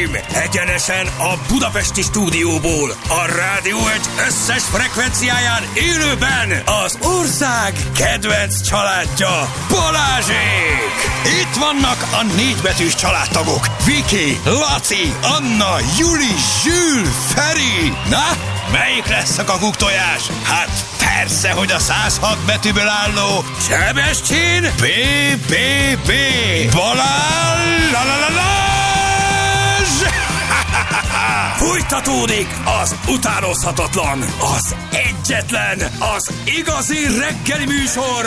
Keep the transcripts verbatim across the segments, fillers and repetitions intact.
uraim! Egyenesen a budapesti stúdióból, a Rádió egy összes frekvenciáján élőben az ország kedvenc családja, Balázsék! Itt vannak a négybetűs családtagok, Viki, Laci, Anna, Juli, Zsül, Feri! Na, melyik lesz a kakuktojás? Hát persze, hogy a száz hat betűből álló Sebestyén bé bé bé Balázs! La, la, la, la! Folytatódik az utánozhatatlan, az egyetlen, az igazi reggeli műsor,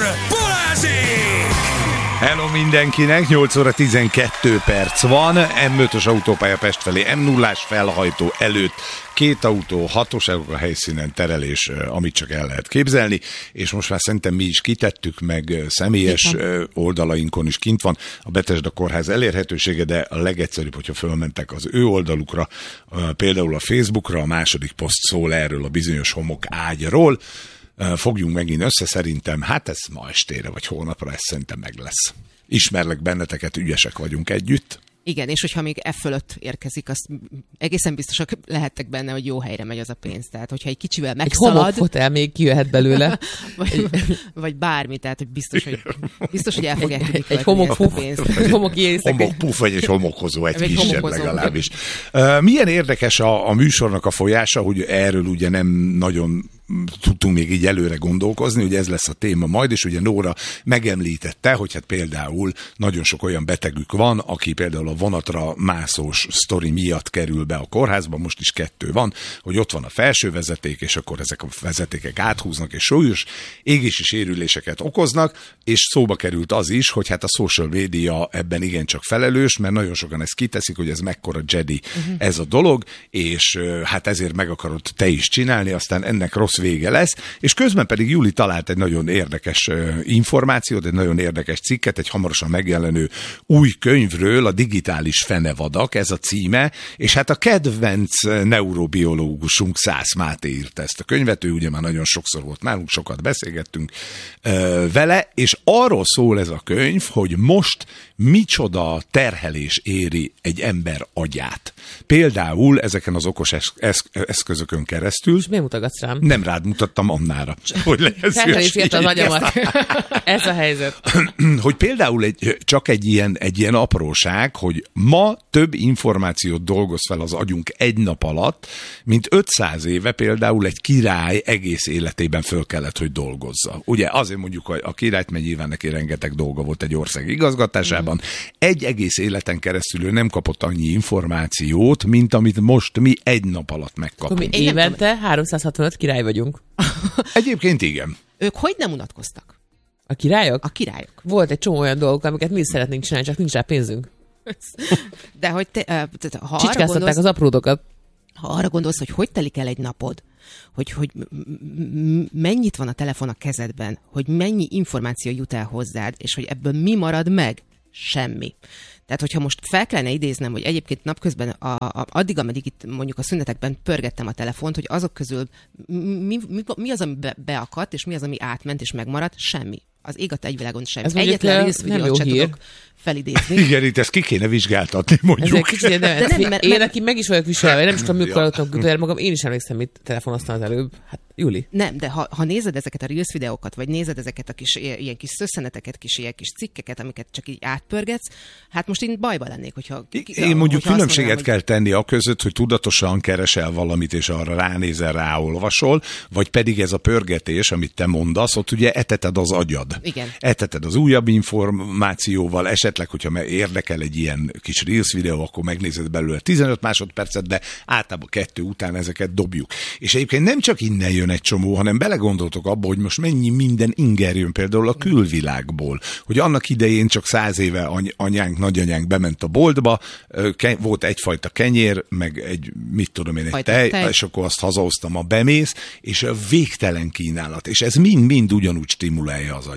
Balázsék! Hello mindenkinek, nyolc óra tizenkettő perc van, em ötös autópálya Pest felé, em nullás felhajtó előtt, két autó, hatóságok a helyszínen, terelés, amit csak el lehet képzelni, és most már szerintem mi is kitettük, meg személyes oldalainkon is kint van a Bethesda kórház elérhetősége, de a legegyszerűbb, hogyha fölmentek az ő oldalukra, például a Facebookra, a második poszt szól erről a bizonyos homok ágyról. Fogjunk megint össze, szerintem, hát ez ma estére vagy hónapra, ez szerintem meg lesz. Ismerlek benneteket, ügyesek vagyunk együtt. Igen, és hogyha még e fölött érkezik, azt egészen biztosak lehettek benne, hogy jó helyre megy az a pénz. Tehát, hogyha egy kicsivel megszalad... Egy homokfotel még kijöhet belőle. vagy, vagy bármi, tehát, hogy biztos, hogy, biztos, hogy el fogják tudni egy homokpuf, egy homokészek. Homokpuf, vagy egy homokozó, egy, egy kisebb legalábbis. Uh, milyen érdekes a, a műsornak a folyása, hogy erről ugye nem nagyon tudtunk még így előre gondolkozni, hogy ez lesz a téma majd, és ugye Nóra megemlítette, hogy hát például nagyon sok olyan betegük van, aki például a vonatra mászós sztori miatt kerül be a kórházba, most is kettő van, hogy ott van a felső vezeték, és akkor ezek a vezetékek áthúznak, és súlyos égési sérüléseket okoznak, és szóba került az is, hogy hát a social media ebben igencsak felelős, mert nagyon sokan ezt kiteszik, hogy ez mekkora Jedi uh-huh. ez a dolog, és hát ezért meg akarod te is csinálni, aztán ennek rossz vége lesz, és közben pedig Juli talált egy nagyon érdekes uh, információt, egy nagyon érdekes cikket, egy hamarosan megjelenő új könyvről, a digitális fenevadak, ez a címe, és hát a kedvenc neurobiológusunk Szász Máté írta ezt a könyvet, ő ugye már nagyon sokszor volt nálunk, sokat beszélgettünk uh, vele, és arról szól ez a könyv, hogy most micsoda terhelés éri egy ember agyát. Például ezeken az okos esz- eszközökön keresztül. És miért mutogatsz rám? Nem rád mutattam Annára. Hogy legyen felhelésért az agyamat. Ez a helyzet. Hogy például egy, csak egy ilyen, egy ilyen apróság, hogy ma több információt dolgoz fel az agyunk egy nap alatt, mint ötszáz éve például egy király egész életében föl kellett, hogy dolgozza. Ugye azért mondjuk, hogy a királyt, mert nyilván neki rengeteg dolga volt egy ország igazgatásában. Mm. Egy egész életen keresztül ő nem kapott annyi információt, mint amit most mi egy nap alatt megkapunk. Akkor mi évente háromszázhatvanöt király vagyunk. Egyébként igen. Ők hogy nem unatkoztak? A királyok? A királyok. Volt egy csomó olyan dolgok, amiket mi is szeretnénk csinálni, csak nincs rá pénzünk. De hogy te, uh, ha csicskáztatták gondolsz, az apródokat. Ha arra gondolsz, hogy hogy telik el egy napod, hogy, hogy mennyit van a telefon a kezedben, hogy mennyi információ jut el hozzád, és hogy ebből mi marad meg? Semmi. Tehát, hogyha most fel kellene idéznem, hogy egyébként napközben a, a, addig, ameddig itt mondjuk a szünetekben pörgettem a telefont, hogy azok közül mi, mi, mi az, ami be, beakadt, és mi az, ami átment és megmaradt, semmi. Az ég a egyvilágon semmi. Ez egyetlen Reels videót se tudok felidézni. Igen, itt ezt ki kéne vizsgáltatni, mondjuk. Kicsit, de, de nem, mert, én, aki meg is vagyok viselve, nem is tudom, mikor adottam magam, én is emlékszem, mit telefonoztam az előbb. Hát, Juli. Nem, de ha, ha nézed ezeket a Reels videókat, vagy nézed ezeket a kis, ilyen kis szösszeneteket, kis ilyen kis cikkeket, amiket csak így átpörgetsz, hát most én bajba lennék, hogyha... Én mondjuk hogyha különbséget mondanám, kell tenni a között, hogy tudatosan keresel valamit, és arra ránézel, ráolvasol, vagy pedig ez a pörgetés, amit te mondasz, ott ugye eteted az agyad. Igen. Eteted az újabb információval, esetleg, hogyha érdekel egy ilyen kis Reels videó, akkor megnézed belőle tizenöt másodpercet, de általában kettő után ezeket dobjuk. És egyébként nem csak innen jön egy csomó, hanem belegondoltok abba, hogy most mennyi minden inger jön például a külvilágból. Hogy annak idején csak száz éve any- anyánk, nagyanyánk bement a boltba, ke- volt egyfajta kenyér, meg egy, mit tudom én, egy tej, tej, és akkor azt hazahoztam, a bemész, és a végtelen kínálat. És ez mind-mind ugyanúgy stimulálja az agyat.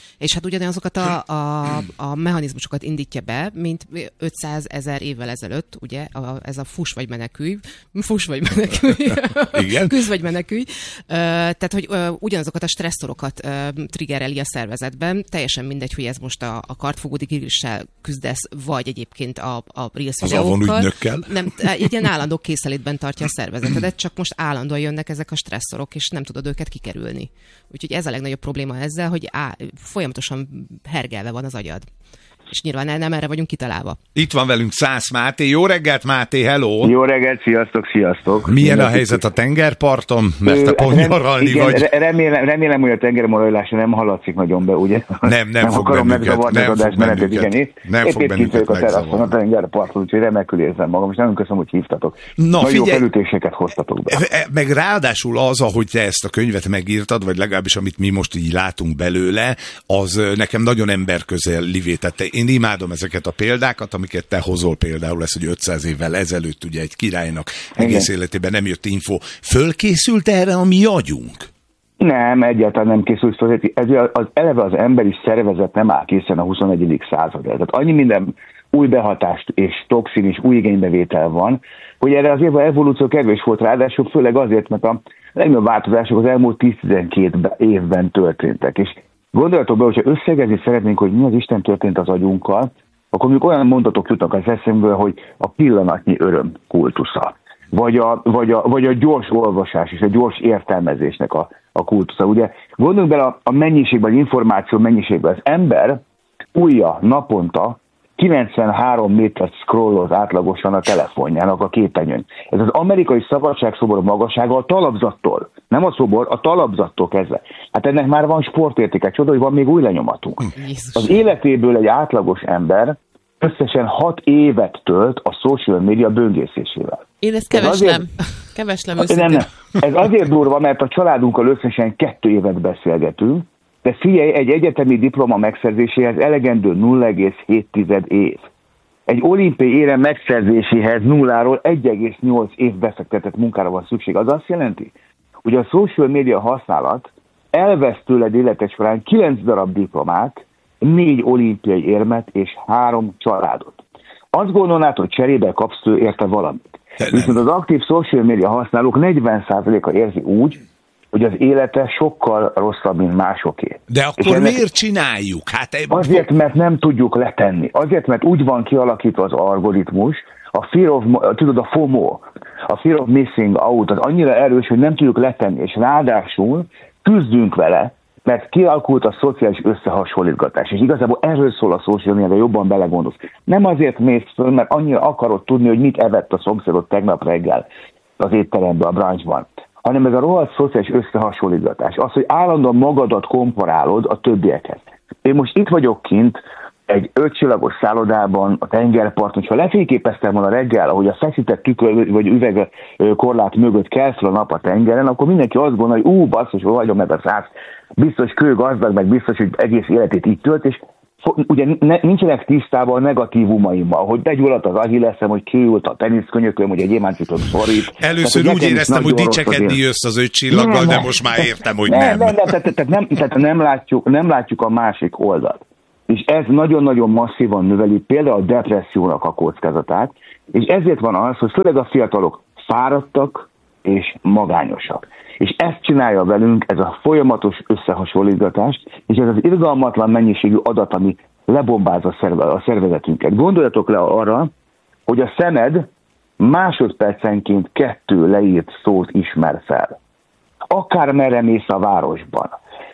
És hát ugyanazokat a, a, a mechanizmusokat indítja be, mint ötszázezer évvel ezelőtt, ugye, a, ez a fuss vagy menekülj, fuss vagy menekülj, Igen. küzd vagy menekülj, uh, tehát, hogy uh, ugyanazokat a stresszorokat uh, triggereli a szervezetben, teljesen mindegy, hogy ez most a, a kartfogódigirissel küzdesz, vagy egyébként a, a Reels videókkal. Nem, egy ilyen állandó készelétben tartja a szervezetedet, csak most állandóan jönnek ezek a stresszorok, és nem tudod őket kikerülni. Úgyhogy ez a legnagyobb probléma ezzel, hogy á, folyamatosan hergelve van az agyad. És nyilván nem erre vagyunk kitalálva. Itt van velünk Szász Máté. Jó reggelt, Máté, hello! Jó reggelt, sziasztok, sziasztok! Milyen a helyzet a tengerparton? Mert te pont nyaralni igen, vagy. Remélem, remélem, hogy a tengermaralása nem hallatszik nagyon be, ugye? Nem, nem, nem fog akarom bennünket, nem fog bennünket, igen, nem fog bennünket megzavarni. A tengerparton, úgyhogy remekül érzem magam, és nagyon köszönöm, hogy hívtatok. Na, nagyon figyelj, jó felütéseket hoztatok be. Meg ráadásul az, ahogy te ezt a könyvet megírtad, vagy legalábbis amit mi most így látunk belőle, az nekem nagyon emberközelivé tette. Én imádom ezeket a példákat, amiket te hozol, például ez, hogy ötszáz évvel ezelőtt ugye egy királynak egész igen. életében nem jött info. Fölkészült erre a mi agyunk? Nem, egyáltalán nem készült fel. Ez az, eleve az emberi szervezet nem áll készen a huszonegyedik századra. Tehát annyi minden új behatást és toxin és új igénybevétel van, hogy erre az evolúció kevés volt, ráadásul főleg azért, mert a legnagyobb változások az elmúlt tíz-tizenkét évben történtek. És gondoljatok be, hogyha összegezni szeretnénk, hogy mi az Isten történt az agyunkkal, akkor még olyan mondatok jutnak az eszemből, hogy a pillanatnyi öröm kultusza, vagy a, vagy a, vagy a gyors olvasás és a gyors értelmezésnek a, a kultusza. Ugye gondoljunk bele a, a mennyiségben, az információ mennyiségben. Az ember újja naponta kilencvenhárom métert scrolloz átlagosan a telefonjának a képernyőn. Ez az amerikai szabadságszobor magassága a talapzattól, nem a szobor, a talapzattól kezdve. Hát ennek már van sportértéke, csoda, hogy van még új lenyomatunk. Jézus. Az életéből egy átlagos ember összesen hat évet tölt a social media böngészésével. Én ezt keveslem. Keveslem őszintén. Nem, nem. Ez azért durva, mert a családunkkal összesen kettő évet beszélgetünk, de figyelj, egy egyetemi diploma megszerzéséhez elegendő nulla egész hét év. Egy olimpiai érem megszerzéséhez nulláról egy egész nyolc év befektetett munkára van szükség. Az azt jelenti, hogy a social media használat elvesz tőled életed során kilenc darab diplomát, négy olimpiai érmet és három családot. Azt gondolnád, hogy cserébe kapsz tőle érte valamit. Viszont az aktív social media használók negyven százaléka érzi úgy, hogy az élete sokkal rosszabb, mint másoké. De akkor miért csináljuk? Hát egy... Azért, mert nem tudjuk letenni. Azért, mert úgy van kialakítva az algoritmus, a fear of, tudod, a FOMO, a fear of missing out, az annyira erős, hogy nem tudjuk letenni, és ráadásul küzdünk vele, mert kialakult a szociális összehasonlítgatás. És igazából erről szól a social media, jobban belegondolsz. Nem azért mész föl, mert annyira akarod tudni, hogy mit evett a szomszédod tegnap reggel az étteremben, a brunchban, hanem ez a rohadt szociális összehasonlítgatás. Az, hogy állandóan magadat komparálod a többiekhez. Én most itt vagyok kint egy ötcsillagos szállodában, a tengerparton, és ha lefényképeztem volna reggel, ahogy a feszített tükör vagy üvegkorlát mögött kell fel a nap a tengeren, akkor mindenki azt gondolja, hogy ú, basszus, hol hagyom meg a száz, biztos kőgazdag, meg biztos, hogy egész életét így tölt, és ugye ne, nincsenek tisztában a negatívumaimmal, hogy begyulladt az ahilleszem, hogy kiült a teniszkönyököm, hogy egy gyémántjutott szorít. Először tehát, úgy éreztem, hogy dicsekedni jössz az öt csillaggal, de most már értem, hogy nem. Nem, nem, nem, tehát, tehát, nem, tehát nem, látjuk, nem látjuk a másik oldalt. És ez nagyon-nagyon masszívan növeli például a depressziónak a kockázatát, és ezért van az, hogy főleg a fiatalok fáradtak és magányosak. És ezt csinálja velünk ez a folyamatos összehasonlítgatás, és ez az irgalmatlan mennyiségű adat, ami lebombázza a szervezetünket. Gondoljatok le arra, hogy a szemed másodpercenként kettő leírt szót ismer fel. Akármerre mész a városban.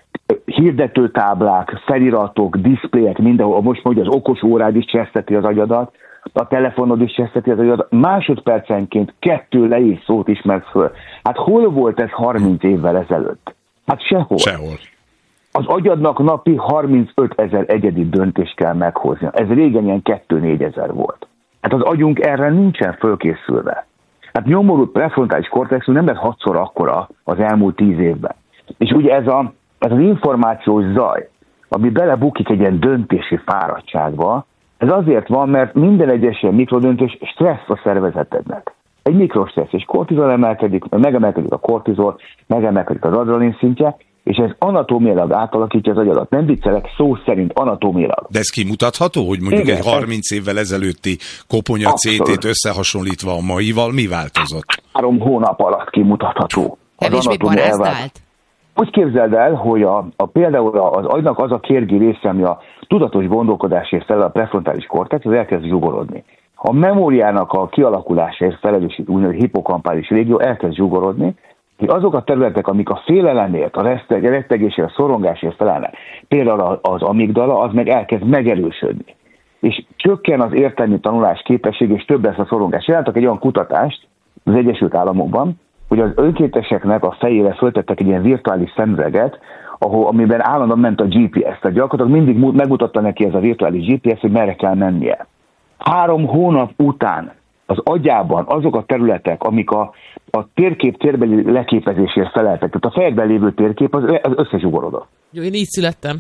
Hirdetőtáblák, feliratok, diszpléjek, mindenhol, most mondja, az okos órád is cseszteti az agyadat, a telefonod is cseszteti az agyadat, másodpercenként kettő leírt szót ismersz föl. Hát hol volt ez harminc évvel ezelőtt? Hát sehol. Sehol. Az agyadnak napi harmincöt ezer egyedi döntést kell meghoznia. Ez régen ilyen kettő-négy ezer volt. Hát az agyunk erre nincsen fölkészülve. Hát nyomorult prefrontális kortexus nem lett hatszor akkora az elmúlt tíz évben. És ugye ez, a, ez az információs zaj, ami belebukik egy ilyen döntési fáradtságba, ez azért van, mert minden egyes ilyen mikrodöntés stressz a szervezetednek. Egy mikrostressz, és kortizol emelkedik, megemelkedik a kortizol, megemelkedik az adrenalin szintje, és ez anatómiailag átalakítja az agyadat. Nem viccelek, szó szerint anatómiailag. De ez kimutatható, hogy mondjuk igen, egy harminc évvel ezelőtti koponya cé tét összehasonlítva a maival mi változott? Három hónap alatt kimutatható. Kevésbé parázdált? Úgy képzeld el, hogy a, a, például az agynak az a kérgi része, ami a tudatos gondolkodásért felel, a prefrontális kortex, az elkezd zsugorodni. A memóriának a kialakulásáért felelősít úgynevezett hipokampális régió elkezd zsugorodni, hogy azok a területek, amik a félelemért, a retteg, rettegésért, a szorongásért felelnek, például az amigdala, az meg elkezd megerősödni. És csökken az értelmi tanulás képesség, és több lesz a szorongás. Jelentek egy olyan kutatást az Egyesült Államokban, hogy az önkénteseknek a fejére föltettek egy ilyen virtuális szemüveget, ahol, amiben állandóan ment a gé pé es, tehát gyakorlatilag mindig megmutatta neki ez a virtuális gé pé es, hogy merre kell mennie. Három hónap után az agyában azok a területek, amik a, a térkép térbeli leképezésért feleltek, tehát a fejedben lévő térkép, az, az összezsugorodott. Jó, én így születtem.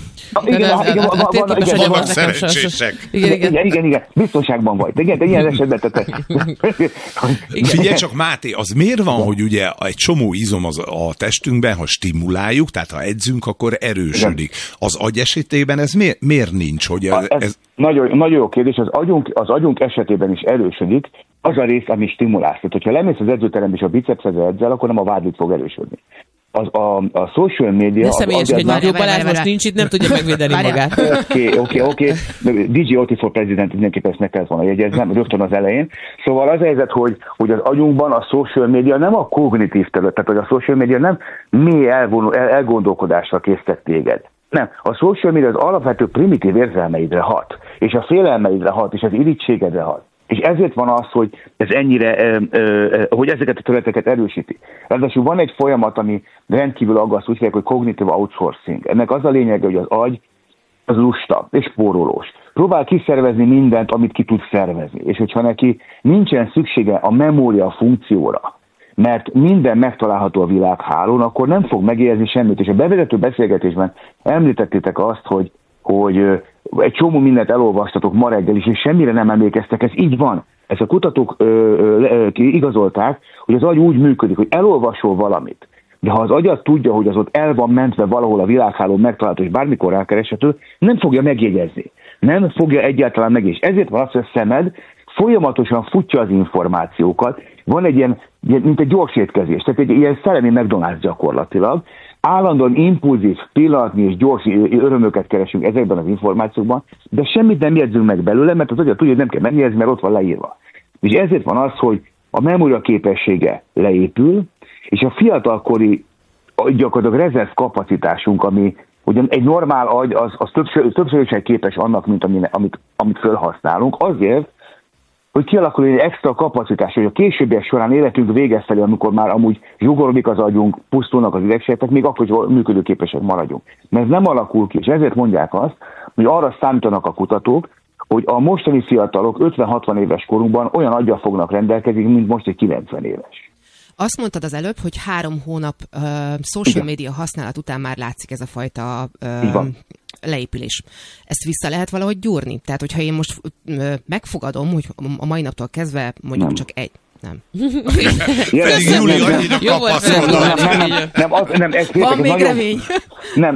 Vannak szerencsések. Igen, igen. igen, igen, igen. Biztonságban vagy. Igen, de ilyen esetben te... Figyelj csak, Máté, az miért van, hogy ugye egy csomó izom az a testünkben, ha stimuláljuk, tehát ha edzünk, akkor erősödik. Az agy esetében ez miért, miért nincs? Hogy ez, ez... Ez nagyon, nagyon jó kérdés. Az agyunk, az agyunk esetében is erősödik, az a rész, ami stimulálsz. Tehát, hogyha lemész az edzőterembe és a bicepszedre edzel, akkor nem a vádlit fog erősödni. Az, a, a social media... Ne személyes, hogy Mário Balázs most nincs itt, nem tudja megvédeni magát. Oké, oké, oké. dé jé Oti for President mindenképpen ezt meg kellett volna jegyeznem, rögtön az elején. Szóval az a helyzet, hogy, hogy az agyunkban a social media nem a kognitív terület, tehát hogy a social media nem mély elvonul, el, elgondolkodásra késztet téged. Nem, a social media az alapvető primitív érzelmeidre hat, és a félelmeidre hat, és az irítségedre hat. És ezért van az, hogy ez ennyire, ö, ö, hogy ezeket a területeket erősíti. Ráadásul van egy folyamat, ami rendkívül aggaszt, úgy hívják, hogy cognitive outsourcing. Ennek az a lényege, hogy az agy az lusta és spórolós. Próbál kiszervezni mindent, amit ki tud szervezni. És hogyha neki nincsen szüksége a memória funkcióra, mert minden megtalálható a világhálón, akkor nem fog megérzni semmit. És a bevezető beszélgetésben említettétek azt, hogy, hogy egy csomó mindent elolvastatok ma reggel is, és semmire nem emlékeztek. Ez így van. Ezt a kutatók ö, ö, ö, igazolták, hogy az agy úgy működik, hogy elolvasol valamit, de ha az agyad tudja, hogy az ott el van mentve valahol a világhálón megtalálható, és bármikor rákereshető, nem fogja megjegyezni. Nem fogja egyáltalán megjegyezni. Ezért van az, hogy a szemed folyamatosan futja az információkat. Van egy ilyen, mint egy gyors étkezés, tehát egy ilyen szellemi McDonald's gyakorlatilag. Állandóan impulzív, pillanatnyi és gyors örömöket keresünk ezekben az információkban, de semmit nem jegyzünk meg belőle, mert az agyat tudja, hogy nem kell megjegyezni, mert ott van leírva. És ezért van az, hogy a memória képessége leépül, és a fiatalkori gyakorlatilag rezerv kapacitásunk, ami ugye egy normál agy, az, az többször, többször is képes annak, mint amit, amit, amit felhasználunk, azért, hogy kialakul egy extra kapacitás, hogy a későbbiek során életünk vége felé, amikor már amúgy zsugorodik az agyunk, pusztulnak az idegsejtek, még akkor is működőképesek maradjunk. Mert ez nem alakul ki, és ezért mondják azt, hogy arra számítanak a kutatók, hogy a mostani fiatalok ötven-hatvan éves korunkban olyan aggyal fognak rendelkezni, mint most egy kilencven éves. Azt mondtad az előbb, hogy három hónap uh, social media használat után már látszik ez a fajta uh, leépülés. Ezt vissza lehet valahogy gyúrni? Tehát, hogyha én most uh, megfogadom, hogy a mai naptól kezdve mondjuk nem. csak egy... Nem. Pedig Júli annyira kapaszkodott. Van még nagyon, remény. Nem,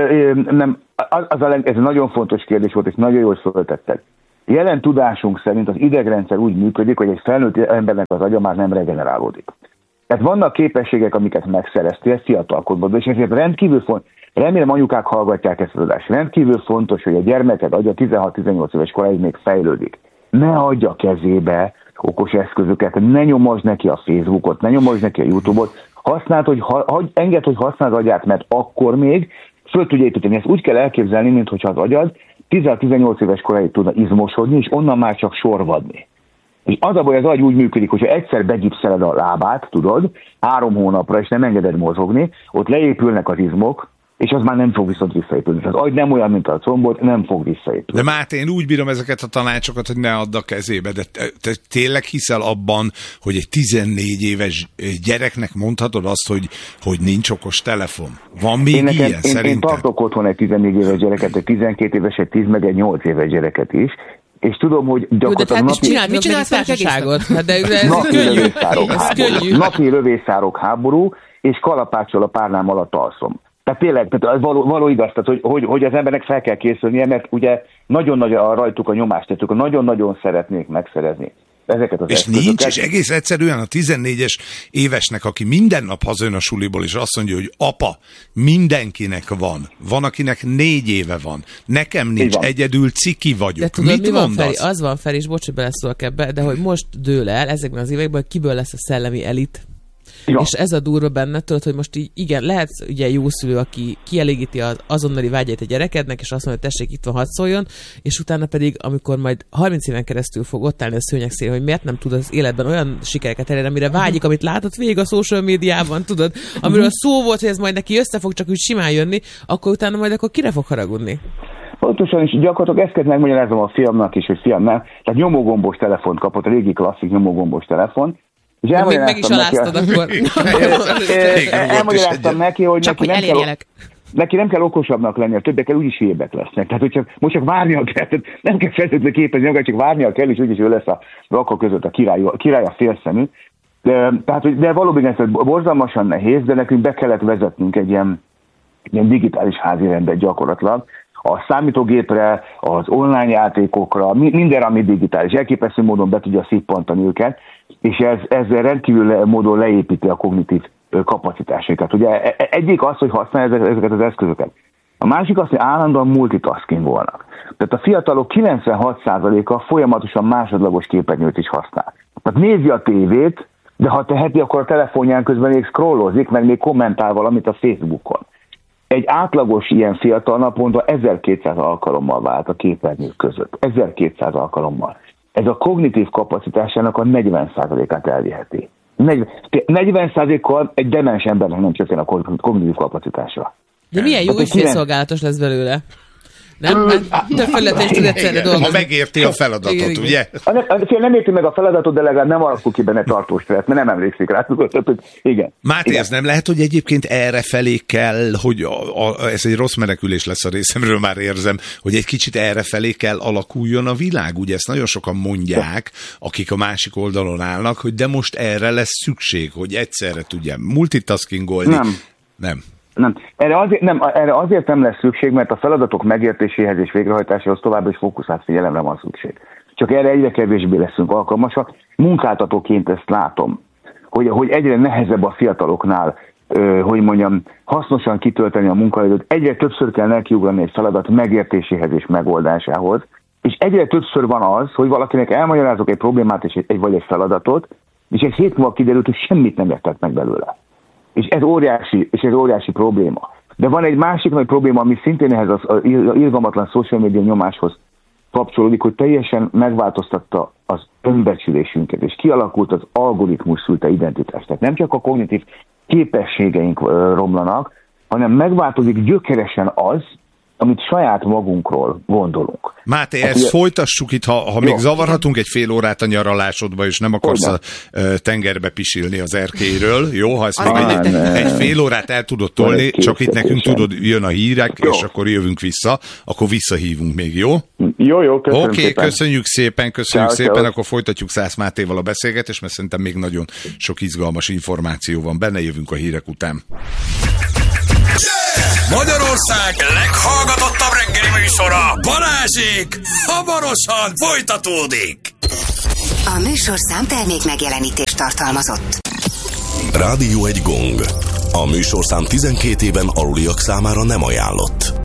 nem az, az a, ez egy nagyon fontos kérdés volt, és nagyon jól föltetted. Jelen tudásunk szerint az idegrendszer úgy működik, hogy egy felnőtt embernek az agya már nem regenerálódik. Tehát vannak képességek, amiket megszereztél fiatalkodban, és ezért rendkívül fontos, remélem anyukák hallgatják ezt az adást, rendkívül fontos, hogy a gyermeked agya tizenhat-tizennyolc éves koráig még fejlődik. Ne adja kezébe okos eszközöket, ne nyomozd neki a Facebookot, ne nyomozd neki a YouTube-ot, használd, hogy, ha, engedd, hogy használd az agyát, mert akkor még föl tudja építeni. Ezt úgy kell elképzelni, mintha az agyad tizenhat-tizennyolc éves koráig tudna izmosodni, és onnan már csak sorvadni. És az a baj, az agy úgy működik, hogyha egyszer begipszeled a lábát, tudod, három hónapra, és nem engeded mozogni, ott leépülnek az izmok, és az már nem fog viszont visszaépülni. Az agy nem olyan, mint a combot, nem fog visszaépülni. De Máté, én úgy bírom ezeket a tanácsokat, hogy ne add a kezébe, de te, te tényleg hiszel abban, hogy egy tizennégy éves gyereknek mondhatod azt, hogy, hogy nincs okos telefon? Van még én nekem, ilyen én, szerinted? Én tartok otthon egy tizennégy éves gyereket, egy tizenkét éves, egy tíz meg egy nyolc éves gyereket is, és tudom, hogy gyakorlatilag hát napi... Csináld, mit csinálsz társaságot? Hát de ez napi könnyű. Lövészárok Ez háború, könnyű. napi lövészárok háború, és kalapáccsal a párnám alatt alszom. Tehát tényleg, tehát való, való igaz, tehát hogy, hogy, hogy az embernek fel kell készülnie, mert ugye nagyon nagy a rajtuk a nyomást, tehát nagyon-nagyon szeretnék megszerezni ezeket az és eszközöket. nincs, és egész egyszerűen a tizennégyes évesnek, aki minden nap hazajön a suliból, és azt mondja, hogy apa, mindenkinek van. Van, akinek négy éve van. Nekem nincs, egyedül ciki vagyok. De tudod, mit mi van, mondasz? Feri? Az van, Feri, és bocs, hogy beleszólok ebbe, de hogy most dől el ezekben az években, hogy kiből lesz a szellemi elit. Ja. És ez a durva benne, tudod, hogy most így, igen, lehetsz ugye jó szülő, aki kielégíti az azonnali vágyait a gyerekednek, és azt mondja, hogy tessék, itt van, hadd szóljon, és utána pedig, amikor majd harminc éven keresztül fog ott állni a szőnyeg szélén, hogy miért nem tud az életben olyan sikereket elérni, amire vágyik, amit látott végig a social médiában, tudod, amiről szó volt, hogy ez majd neki össze fog csak úgy simán jönni, akkor utána majd akkor kire fog haragudni? Pontosan is gyakorlatilag ezt kell megmagyarázom a fiamnak is, hogy fiam nem. Tehát nyomógombos telefont kapott, a régi klasszik nyomógombos telefon. És még meg is aláztad akkor. Elmagyaráztam neki, hogy neki nem, kell, neki nem kell okosabbnak lenni, a többiekkel úgyis hülyébbek lesznek. Tehát, hogy csak, most csak várnia kell, tehát nem kell feltétlenül képezni magát, csak várnia kell, és úgyis ő lesz a rakok között a király, a, király a félszemű. De, tehát, hogy, de valóban ez borzalmasan nehéz, de nekünk be kellett vezetnünk egy ilyen, ilyen digitális házi rendet gyakorlatilag. A számítógépre, az online játékokra, mindenre, ami digitális. Elképesztő módon be tudja szippantani őket, és ez, ezzel rendkívül módon leépíti a kognitív kapacitásokat. Ugye egyik az, hogy használja ezeket az eszközöket. A másik az, hogy állandóan multitasking volnak. Tehát a fiatalok kilencvenhat százaléka folyamatosan másodlagos képernyőt is használ. Tehát nézi a tévét, de ha teheti, akkor a telefonján közben még scrollozik, meg még kommentál valamit a Facebookon. Egy átlagos ilyen fiatal naponta ezerkétszáz alkalommal vált a képernyők között. ezerkétszáz alkalommal. Ez a kognitív kapacitásának a negyven százalékát elviheti. negyven százalékkal egy demens embernek nem csökken a kognitív kapacitása. De milyen jó ügyfélszolgálatos lesz belőle? Nem? Mert több felületet is tud egyszerre dolgozni. Ha megérti a feladatot, igen, igen. Ugye? Nem, nem érti meg a feladatot, de legalább nem alakul ki benne tartós stressz, mert nem emlékszik rá. Igen. Máté, igen. Ez nem lehet, hogy egyébként erre felé kell, hogy a, a, ez egy rossz menekülés lesz a részemről, már érzem, hogy egy kicsit erre felé kell alakuljon a világ. Ugye ezt nagyon sokan mondják, akik a másik oldalon állnak, hogy de most erre lesz szükség, hogy egyszerre tudjam multitaskingolni. Nem. Nem. Nem. Erre, azért, nem, erre azért nem lesz szükség, mert a feladatok megértéséhez és végrehajtásához továbbra is fókuszált figyelemre van szükség. Csak erre egyre kevésbé leszünk alkalmasak. Munkáltatóként ezt látom, hogy, hogy egyre nehezebb a fiataloknál, ö, hogy mondjam, hasznosan kitölteni a munkaidőt, egyre többször kell nekiugrani egy feladat megértéséhez és megoldásához, és egyre többször van az, hogy valakinek elmagyarázok egy problémát és egy, vagy egy feladatot, és egy hét múlva kiderült, hogy semmit nem értett meg belőle. És ez óriási, és ez óriási probléma. De van egy másik nagy probléma, ami szintén ehhez az, az irgalmatlan social media nyomáshoz kapcsolódik, hogy teljesen megváltoztatta az önbecsülésünket, és kialakult az algoritmus szülte identitás. Tehát nem csak a kognitív képességeink romlanak, hanem megváltozik gyökeresen az, amit saját magunkról gondolunk. Máté, ezt ugye... folytassuk itt, ha, ha még zavarhatunk egy fél órát a nyaralásodba, és nem akarsz a tengerbe pisilni az erkélyről, jó? Ha ezt még egy, egy fél órát el tudod tolni, csak itt nekünk tudod, jön a hírek, jó. És akkor jövünk vissza, akkor visszahívunk még, jó? Jó, jó, köszönjük Oké, szépen. köszönjük szépen, köszönjük Ciao, szépen, ciao. Akkor folytatjuk Szász Mátéval a beszélgetést, mert szerintem még nagyon sok izgalmas információ van benne, jövünk a hírek után. Magyarország leghallgatottabb reggeli műsora, Balázsék, hamarosan folytatódik. A műsorszám termék megjelenítést tartalmazott. Rádió egy gong. A műsorszám tizenkét éven aluliak számára nem ajánlott.